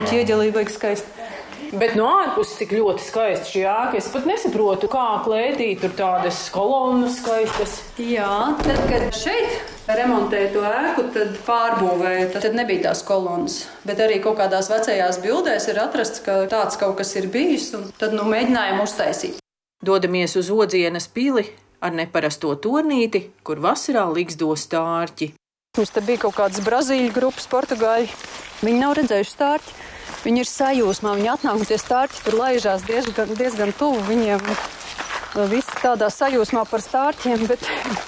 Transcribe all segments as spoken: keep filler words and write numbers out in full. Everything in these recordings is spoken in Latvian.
Ķieģelī vajag skaisti. Bet no ārpuses cik ļoti skaisti šī ēka. Es pat nesaprotu, kā klētī tur tādas kolonnas skaistas. Jā, tad, kad šeit remontēja to ēku, tad pārbūvēja. Tad nebija tās kolonnas. Bet arī kaut kādās vecajās bildēs ir atrasts, ka tāds kaut kas ir bijis, un tad nu mēģinājām uztaisīt. Dodamies uz Odzienas pili ar neparasto tornīti, kur vasarā ligzdo stārķi. Mums te bija kaut kādas brazīļu grupas, portugāļi. Viņi nav redzējuši stārķi. Viņi ir sajūsmā, viņi atnāk un tie stārķi tur laižās diezgan, diezgan tuvu viņiem. Visi tādā sajūsmā par stārķiem, bet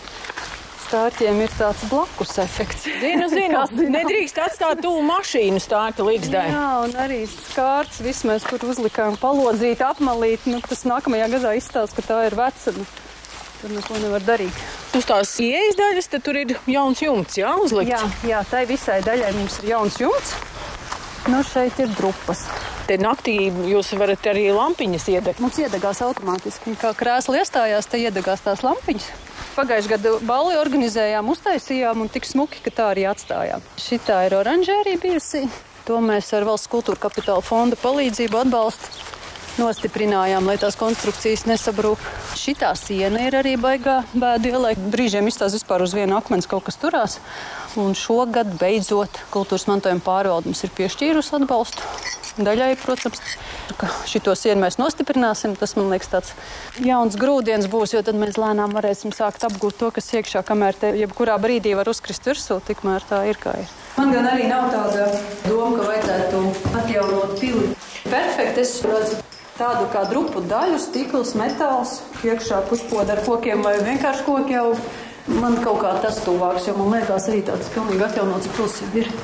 stārķiem ir tāds blakus efekts. Zinu, zinu, nedrīkst atstāt tuvu mašīnu stārķa ligzdai. Jā, un arī skārts, viss mēs kur uzlikām palodzīt, apmalīt, nu, tas nākamajā gadā izstāsta, ka tā ir veca, nu, tur neko nevar darīt. Uz tās ieejas daļas, tad tur ir jauns jumts, jā, uzlikts? Jā, jā, tai visai daļai mums ir jauns jumts. Nu, šeit ir drupas. Te naktī jūs varat arī lampiņas iedegt. Mums iedegās automātiski. Kā krēsli iestājās, te iedegās tās lampiņas. Pagājuši gadu balli organizējām, uztaisījām un tik smuki, ka tā arī atstājām. Šitā ir oranžērija bijusi. To mēs ar Valsts kultūra kapitāla fonda palīdzību atbalstu nostiprinājām, lai tās konstrukcijas nesabrūk. Šitā siena ir arī baigā bēdu ielai. Brīžiem izstās vispār uz vienu akmens kaut kas turās. Un šogad beidzot kultūras mantojuma pārvalde mums ir piešķīrusi atbalstu. Daļai, protams, ka šito sienu mēs nostiprināsim. Tas, man liekas, tāds jauns grūdienis būs, jo tad mēs lēnām varēsim sākt apgūt to, kas iekšā, kamēr te jebkurā brīdī var uzkrist virsū, tikmēr tā ir kā ir. Man gan arī nav tāda doma, ka vajadzētu atjaunot pili. Perfekti, es redzu tādu kā drupu daļu, stikls, metāls, iekšā pušpoda ar kokiem vai vienkārši koki jau. Man kaut kā tas tuvāks, jo man liekas arī tāds pilnīgi atjaunots pils jau ir.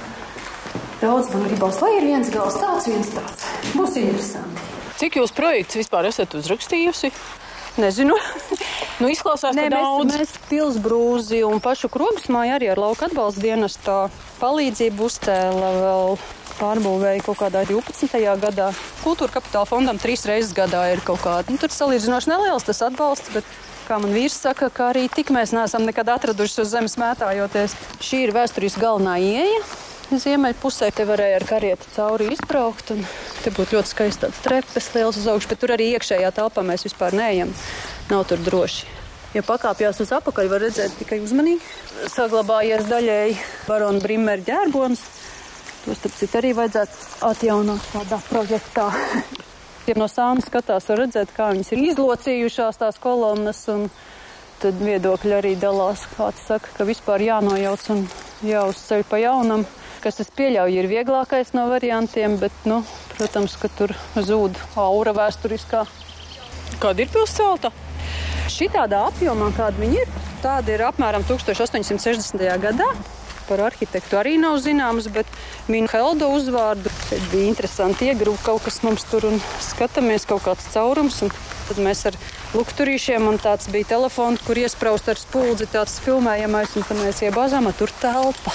Daudz man gribās, lai ir viens gals tāds, viens tāds. Būs interesanti. Cik jūs projekts vispār esat uzrakstījusi? Nezinu. Nu, izklausās, Nē, ka daudz. Mēs, mēs pilsbrūzi un pašu Krogasmāju arī ar lauka atbalsta dienestā palīdzību uzcēla vēl pārbūvēja kaut kādā divpadsmitajā gadā. Kultūra kapitāla fondam trīs reizes gadā ir kaut kāda. Nu, tur salīdzinoši neliels tas atbalsts, bet kā man vīrs saka, ka arī tik mēs neesam nekad atraduši uz zemes mētājoties. Šī ir vēsturiski galvenā ieeja. Ziemeļpusē te varēja ar karieti cauri izbraukt, un te būtu ļoti skaists tāds trepes liels uz augšu, bet tur arī iekšējā telpā mēs vispār neejam. Nav tur droši. Ja pakāpjās uz apakaļ, var redzēt tikai uzmanīgi. Saglabājies daļēji barona Brimera ģērbons. To, starp citu, arī vajadzētu atjaunot tādā projektā. Ja no sāna skatās, var redzēt, kā viņas ir izlocījušās tās kolonnas, un tad viedokļi arī dalās. Kāds saka, ka vispār jānojauc un jāuzceļ pa jaunam. Kas es pieļauju, ir vieglākais no variantiem, bet, nu, protams, ka tur zūd aura vēsturiskā. Kāda ir pilscelta? Šitādā apjomā, kāda viņa ir, tāda ir apmēram tūkstoš astoņsimt sešdesmitajā gadā. Par arhitektu arī nav zināms, bet minu Heldo uzvārdu. Tad bija interesanti iegrūkt kaut kas mums tur un skatāmies kaut kāds caurums. Un tad mēs ar lukturīšiem un tāds bija telefons, kur iespraust ar spuldzi tāds filmējamais, un tad mēs iebāzām, a tur telpa.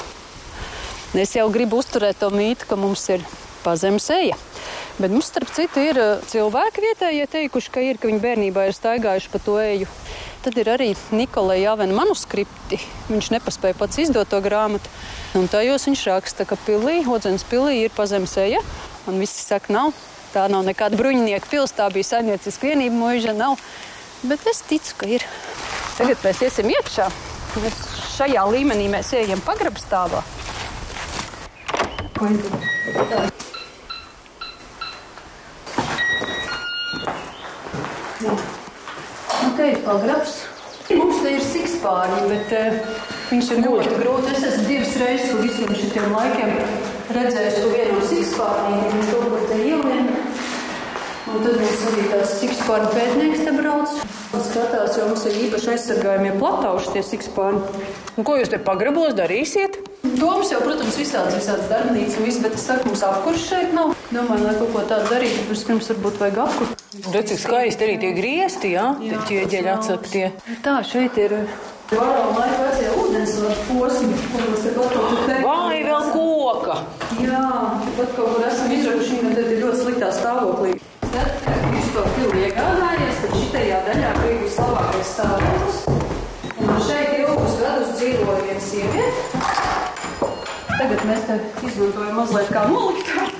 Es jau gribu uzturēt to mītu, ka mums ir pazemes eja. Bet mums, starp citu, ir cilvēki vietējie teikuši, ka ir, ka viņi bērnībā ir staigājuši pa to eju. Tad ir arī Nikolai Javena manuskripti. Viņš nepaspēja pats izdot to grāmatu. Un tajos viņš raksta, ka pilī, Odzenes pilī ir pazemes eja. Un visi saka, nav. Tā nav nekāda bruņinieka pils, tā bija saimnieciska vienība, mūža nav. Bet es ticu, ka ir. Tagad mēs iesim iekšā. Mēs šajā līmenī mēs ejam pagrabstāvā. Tā. Nu, te ir pagrabs. Mums te ir sikspārņi, bet uh, viņš ir ļoti grūti. Es esmu divas reizes uz visiem šitiem laikiem redzējis to vienu sikspārņi, un to, kur te ielien. Un tad mums arī tās sikspārņu pētnieks te brauc. Un skatās, jo mums ir īpaši aizsargājumie platauši tie sikspārņi. Un ko jūs te pagrabos darīsiet? Domas jau, protams, visāds, visāds darbnīca un viss, bet es saku, mums apkurš šeit nav. Domāju, lai kaut ko tādu darītu, pirms varbūt vajag apkurš. Redz, cik skaisti arī tie griesti, jā? Tie ķieģeļi atsaktie. Tā, šeit ir varām laika vecie ūdensvadu posmi, kur mēs te kaut kaut te... Vai vēl koka! Jā, pat kaut kur esam izrakuši, un tad ir ļoti sliktā stāvoklī. Tad, kad jūs to pili iegādājies, tad šitajā daļā bija vislabākais stāvoklis. Un šeit ilgus gadus dzīvoja viens sieviete. Tagad mēs te izmantojam mazliet kā noliktu.